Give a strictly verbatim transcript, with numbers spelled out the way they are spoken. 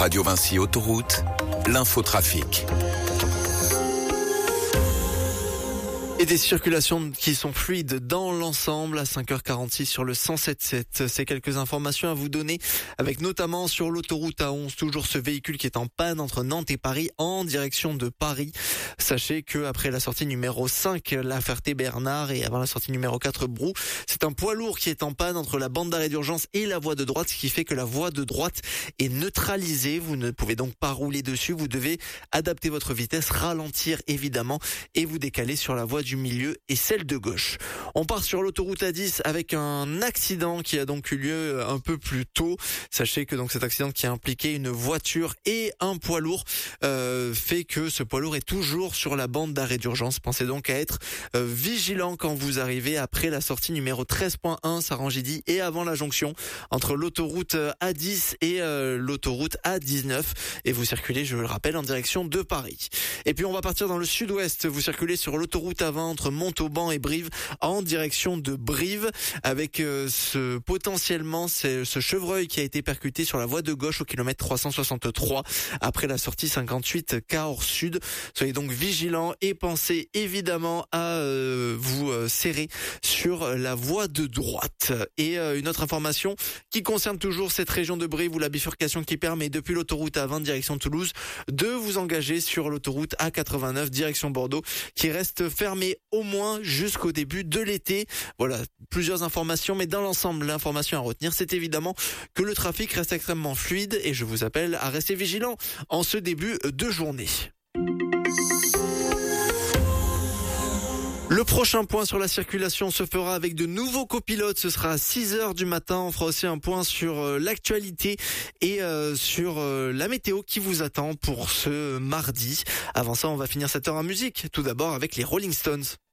Radio Vinci Autoroute, l'infotrafic. Et des circulations qui sont fluides dans l'ensemble à cinq heures quarante-six sur le cent sept sept. C'est quelques informations à vous donner avec notamment sur l'autoroute A onze, toujours ce véhicule qui est en panne entre Nantes et Paris en direction de Paris. Sachez que après la sortie numéro cinq, la Ferté-Bernard, et avant la sortie numéro quatre, Brou, c'est un poids lourd qui est en panne entre la bande d'arrêt d'urgence et la voie de droite, ce qui fait que la voie de droite est neutralisée. Vous ne pouvez donc pas rouler dessus. Vous devez adapter votre vitesse, ralentir évidemment et vous décaler sur la voie du milieu et celle de gauche. On part sur l'autoroute A dix avec un accident qui a donc eu lieu un peu plus tôt. Sachez que donc cet accident qui a impliqué une voiture et un poids lourd euh, fait que ce poids lourd est toujours sur la bande d'arrêt d'urgence. Pensez donc à être euh, vigilant quand vous arrivez après la sortie numéro treize point un Sarangédy et avant la jonction entre l'autoroute A dix et euh, l'autoroute A dix-neuf, et vous circulez, je le rappelle, en direction de Paris. Et puis on va partir dans le sud-ouest. Vous circulez sur l'autoroute A vingt entre Montauban et Brive en direction de Brive avec euh, ce potentiellement c'est ce chevreuil qui a été percuté sur la voie de gauche au kilomètre trois cent soixante-trois après la sortie cinquante-huit Cahors Sud. Soyez donc vigilants et pensez évidemment à euh, vous euh, serrer sur la voie de droite. Et euh, une autre information qui concerne toujours cette région de Brive où la bifurcation qui permet depuis l'autoroute A vingt direction Toulouse de vous engager sur l'autoroute A quatre-vingt-neuf direction Bordeaux qui reste fermée au moins jusqu'au début de l'été. Voilà, plusieurs informations, mais dans l'ensemble, l'information à retenir, c'est évidemment que le trafic reste extrêmement fluide et je vous appelle à rester vigilant en ce début de journée. Le prochain point sur la circulation se fera avec de nouveaux copilotes. Ce sera à six heures du matin. On fera aussi un point sur euh, l'actualité et euh, sur euh, la météo qui vous attend pour ce mardi. Avant ça, on va finir cette heure en musique. Tout d'abord avec les Rolling Stones.